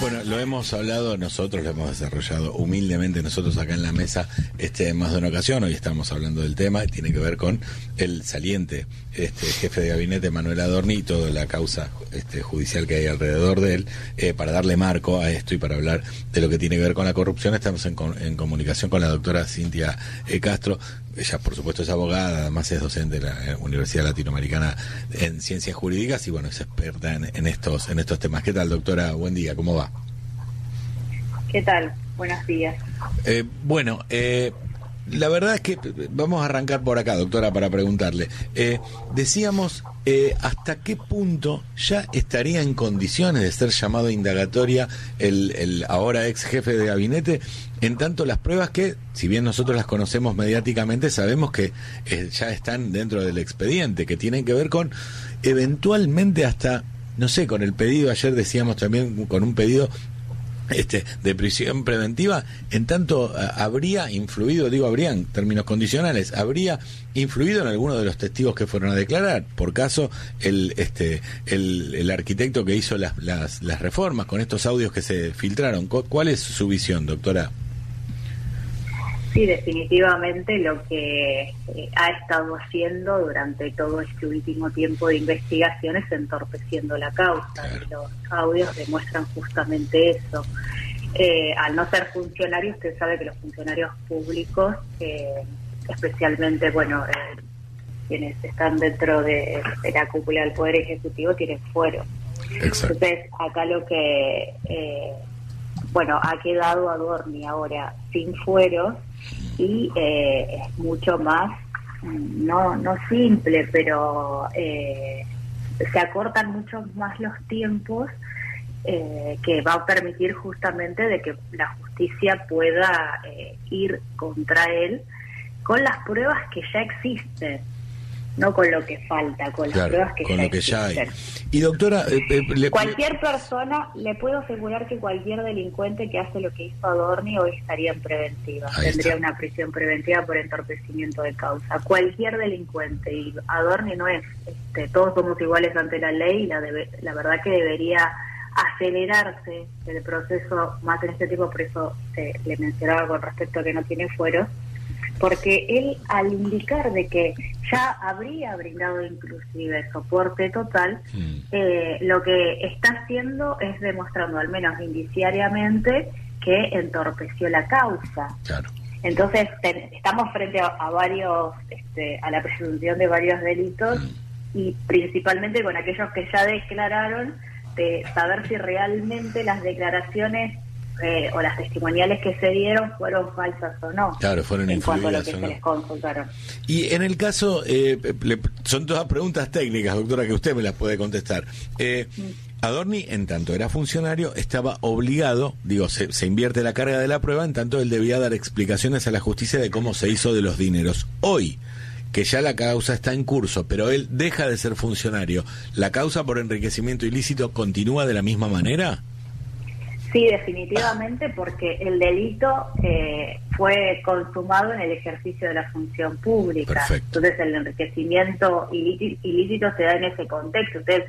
Bueno, lo hemos hablado nosotros, lo hemos desarrollado humildemente nosotros acá en la mesa en más de una ocasión. Hoy estamos hablando del tema, tiene que ver con el saliente jefe de gabinete Manuel Adorni y toda la causa judicial que hay alrededor de él. Para darle marco a esto y para hablar de lo que tiene que ver con la corrupción, estamos en comunicación con la doctora Cintia Castro. Ella, por supuesto, es abogada, además es docente de la Universidad Latinoamericana en Ciencias Jurídicas y, bueno, es experta en estos temas. ¿Qué tal, doctora? Buen día, ¿cómo va? ¿Qué tal? Buenos días. La verdad es que vamos a arrancar por acá, doctora, para preguntarle. Decíamos, ¿hasta qué punto ya estaría en condiciones de ser llamado a indagatoria el ahora ex jefe de gabinete? En tanto las pruebas que, si bien nosotros las conocemos mediáticamente, sabemos que ya están dentro del expediente, que tienen que ver con, eventualmente hasta, no sé, con el pedido, ayer decíamos también, con un pedido de prisión preventiva, en tanto habría influido, habría en términos condicionales, habría influido en alguno de los testigos que fueron a declarar, por caso el arquitecto que hizo las reformas con estos audios que se filtraron. ¿Cuál es su visión, doctora? Sí, definitivamente lo que ha estado haciendo durante todo este último tiempo de investigación es entorpeciendo la causa. Claro. Y los audios demuestran justamente eso. Al no ser funcionarios, usted sabe que los funcionarios públicos, especialmente, quienes están dentro de la cúpula del Poder Ejecutivo, tienen fuero. Exacto. Entonces, acá lo que, ha quedado Adorni ahora sin fueros, y es mucho más, no simple, pero se acortan mucho más los tiempos que va a permitir justamente de que la justicia pueda ir contra él con las pruebas que ya existen, no con lo que falta, con las pruebas que ya existen. Y doctora, cualquier persona, le puedo asegurar que cualquier delincuente que hace lo que hizo Adorni hoy estaría en preventiva, tendría una prisión preventiva por entorpecimiento de causa. Cualquier delincuente, y Adorni no es, todos somos iguales ante la ley, y la verdad que debería acelerarse el proceso más en este tipo, por eso le mencionaba con respecto a que no tiene fueros, porque él, al indicar de que ya habría brindado inclusive soporte total, lo que está haciendo es demostrando, al menos indiciariamente, que entorpeció la causa. Claro. Entonces estamos frente a varios, a la presunción de varios delitos, y principalmente con aquellos que ya declararon, de saber si realmente las declaraciones o las testimoniales que se dieron fueron falsas o no. Claro, fueron en cuanto a lo que se les consultaron. Y en el caso, son todas preguntas técnicas, doctora, que usted me las puede contestar. Adorni, en tanto era funcionario, estaba obligado, se invierte la carga de la prueba, en tanto él debía dar explicaciones a la justicia de cómo se hizo de los dineros. Hoy, que ya la causa está en curso, pero él deja de ser funcionario, ¿la causa por enriquecimiento ilícito continúa de la misma manera? Sí, definitivamente, porque el delito fue consumado en el ejercicio de la función pública. Perfecto. Entonces el enriquecimiento ilícito se da en ese contexto. Usted,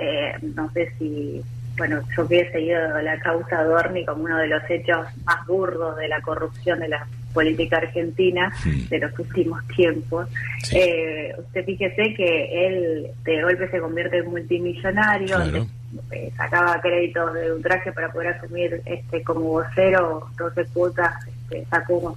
no sé si, yo que he seguido la causa Adorni como uno de los hechos más burdos de la corrupción de la política argentina de los últimos tiempos. Usted fíjese que él de golpe se convierte en multimillonario. Claro. Sacaba créditos de un traje para poder asumir como vocero, 12 cuotas, sacó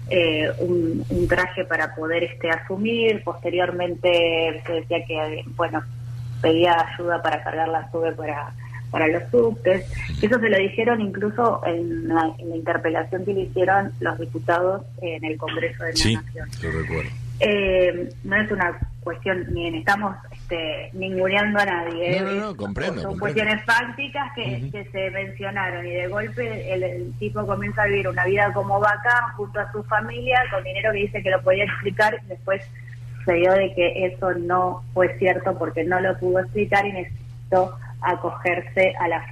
un traje para poder asumir. Posteriormente se decía que pedía ayuda para cargar la sube para los subtes. Eso se lo dijeron incluso en la interpelación que le hicieron los diputados en el Congreso de la Nación. Sí, lo recuerdo. No es una cuestión, ni estamos ninguneando a nadie. No, comprendo. Son cuestiones fácticas que se mencionaron, y de golpe el tipo comienza a vivir una vida como vaca junto a su familia, con dinero que dice que lo podía explicar, y después se dio de que eso no fue cierto porque no lo pudo explicar y necesitó acogerse a la